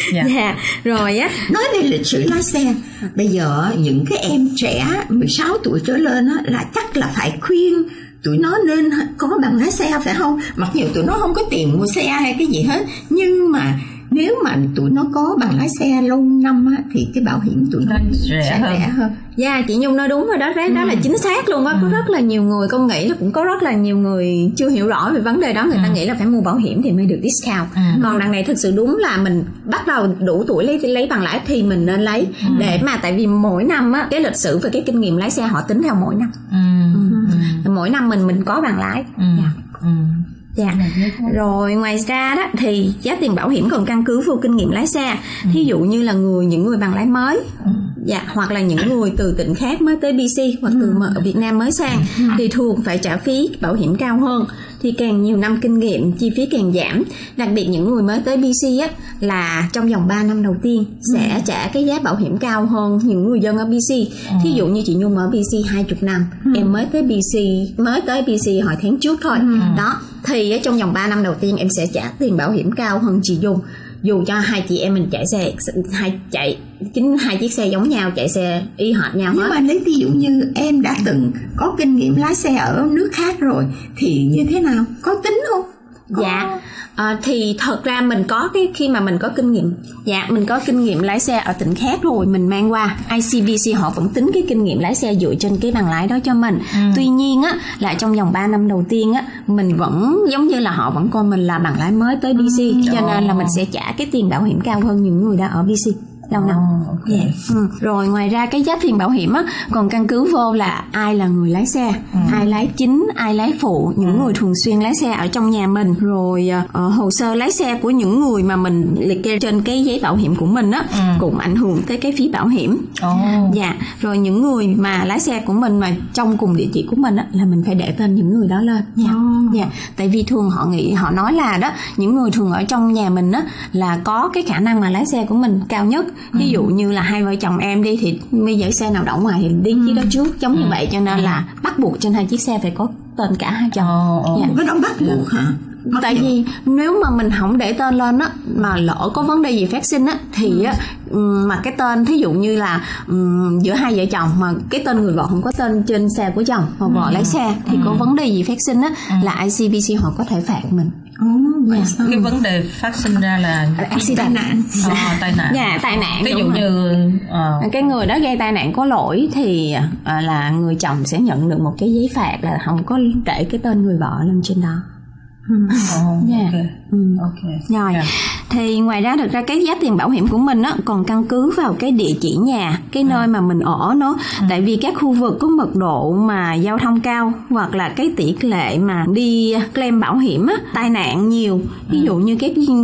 Rồi á, nói về lịch sử lái xe, bây giờ những cái em trẻ 16 tuổi trở lên á, là chắc là phải khuyên tụi nó nên có bằng lái xe, phải không? Mặc dù tụi nó không có tiền mua xe hay cái gì hết, nhưng mà nếu mà tụi nó có bằng lái xe lâu năm á, thì cái bảo hiểm tụi nó sẽ rẻ hơn. Dạ, chị Nhung nói đúng rồi đó, đó là chính xác luôn á. Có rất là nhiều người, con nghĩ là cũng có rất là nhiều người chưa hiểu rõ về vấn đề đó. Người ta nghĩ là phải mua bảo hiểm thì mới được discount. Còn đằng này thực sự đúng là mình bắt đầu đủ tuổi lấy bằng lái thì mình nên lấy, để mà tại vì mỗi năm á, cái lịch sử và cái kinh nghiệm lái xe họ tính theo mỗi năm. Mỗi năm mình có bằng lái. Dạ. Rồi ngoài ra đó thì giá tiền bảo hiểm còn căn cứ vô kinh nghiệm lái xe. Thí dụ như là những người bằng lái mới, dạ, hoặc là những người từ tỉnh khác mới tới BC hoặc từ Việt Nam mới sang, thì thường phải trả phí bảo hiểm cao hơn. Thì càng nhiều năm kinh nghiệm, chi phí càng giảm. Đặc biệt những người mới tới BC á, là trong vòng 3 năm đầu tiên sẽ trả cái giá bảo hiểm cao hơn những người dân ở BC. Thí dụ như chị Nhung ở BC 20 năm, em mới tới BC hồi tháng trước thôi. Đó, thì trong vòng 3 năm đầu tiên em sẽ trả tiền bảo hiểm cao hơn chị Dung. Dù cho hai chị em mình chạy xe hai chiếc xe giống nhau, chạy xe y hệt nhau. Nhưng mà lấy ví dụ như em đã từng có kinh nghiệm lái xe ở nước khác rồi thì như thế nào, có tính không? Dạ, thì thật ra mình có khi mà mình có kinh nghiệm, dạ, mình có kinh nghiệm lái xe ở tỉnh khác rồi, mình mang qua ICBC họ vẫn tính cái kinh nghiệm lái xe dựa trên cái bằng lái đó cho mình. Tuy nhiên á, là trong vòng 3 năm đầu tiên á, mình vẫn giống như là họ vẫn coi mình là bằng lái mới tới BC, cho nên là mình sẽ trả cái tiền bảo hiểm cao hơn những người đã ở BC lâu năm. Rồi ngoài ra cái giá tiền bảo hiểm á còn căn cứ vô là ai là người lái xe, ai lái chính, ai lái phụ, những người thường xuyên lái xe ở trong nhà mình, rồi hồ sơ lái xe của những người mà mình liệt kê trên cái giấy bảo hiểm của mình á cũng ảnh hưởng tới cái phí bảo hiểm. Dạ, rồi những người mà lái xe của mình mà trong cùng địa chỉ của mình á là mình phải để tên những người đó lên. Dạ, tại vì thường họ nói là đó, những người thường ở trong nhà mình á là có cái khả năng mà lái xe của mình cao nhất. Ví dụ như là hai vợ chồng em đi thì bây giờ xe nào đậu ngoài thì đi chiếc đó trước, giống như vậy, cho nên là bắt buộc trên hai chiếc xe phải có tên cả hai chồng. Cái đó bắt buộc hả? Tại vì nếu mà mình không để tên lên á, mà lỡ có vấn đề gì phát sinh á, thì á, mà cái tên thí dụ như là giữa hai vợ chồng mà cái tên người vợ không có tên trên xe của chồng mà vợ lái xe thì có vấn đề gì phát sinh á, là ICBC họ có thể phạt mình. Cái vấn đề phát sinh ra là tai nạn. Tai nạn. Dạ, tai nạn. Ví dụ như cái người đó gây tai nạn có lỗi thì là người chồng sẽ nhận được một cái giấy phạt là không có để cái tên người vợ lên trên đó. Rồi, thì ngoài ra thực ra cái giá tiền bảo hiểm của mình á còn căn cứ vào cái địa chỉ nhà, cái nơi mà mình ở nữa. Tại vì các khu vực có mật độ mà giao thông cao, hoặc là cái tỷ lệ mà đi claim bảo hiểm á, tai nạn nhiều. Ví dụ như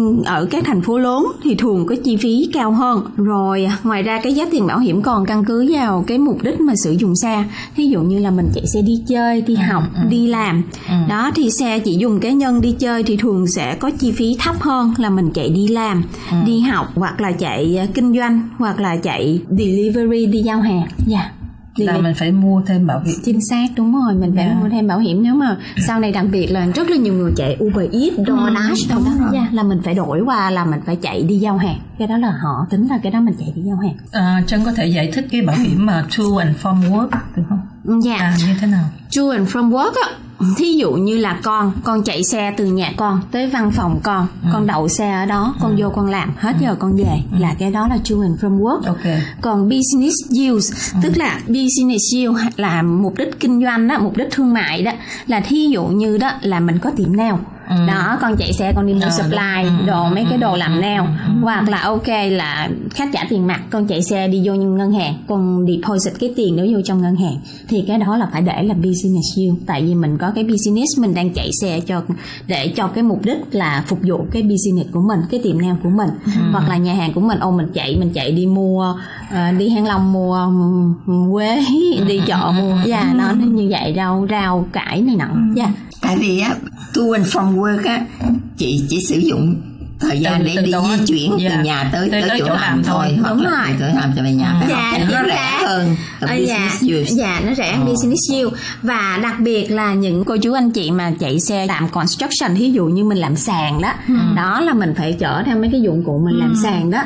ở các thành phố lớn thì thường có chi phí cao hơn. Rồi ngoài ra cái giá tiền bảo hiểm còn căn cứ vào cái mục đích mà sử dụng xe. Ví dụ như là mình chạy xe đi chơi, đi học, đi làm. Đó, thì xe chỉ dùng cá nhân đi chơi thì thường sẽ có chi phí thấp hơn là mình chạy đi làm, đi học, hoặc là chạy kinh doanh, hoặc là chạy delivery, đi giao hàng. Dạ, là mình phải mua thêm bảo hiểm. Chính xác, đúng rồi, mình phải mua thêm bảo hiểm. Nếu mà sau này đặc biệt là rất là nhiều người chạy Uber Eats, DoorDash đâu đó, là mình phải đổi qua là mình phải chạy đi giao hàng. Cái đó là họ tính là cái đó mình chạy đi giao hàng. Trân có thể giải thích cái bảo hiểm mà to and from work được không? Dạ. Như thế nào? To and from work á, thí dụ như là con chạy xe từ nhà con tới văn phòng con đậu xe ở đó, con vô con làm, hết giờ con về, là cái đó là to and from work. Còn business use, tức là business use là mục đích kinh doanh đó, mục đích thương mại đó, là thí dụ như đó là mình có tiệm nail. Đó, con chạy xe con đi mua supply đồ, mấy cái đồ làm nail, hoặc là là khách trả tiền mặt, con chạy xe đi vô ngân hàng, con deposit cái tiền đó vô trong ngân hàng, thì cái đó là phải để là business use. Tại vì mình có cái business, mình đang chạy xe để cho cái mục đích là phục vụ cái business của mình, cái tiệm nail của mình, hoặc là nhà hàng của mình. Mình chạy đi mua, đi Hạ Long mua quế, đi chợ mua, nó như vậy, rau cải này nọ. Tại vì á, to and from work á, chị chỉ sử dụng thời gian để đi di chuyển từ nhà tới chỗ làm thôi. Đúng rồi. Tới làm cho về nhà. Nó rẻ hơn business use. Nó rẻ hơn business use. Và đặc biệt là những cô chú anh chị mà chạy xe làm construction, ví dụ như mình làm sàn đó, đó là mình phải chở theo mấy cái dụng cụ mình làm sàn đó,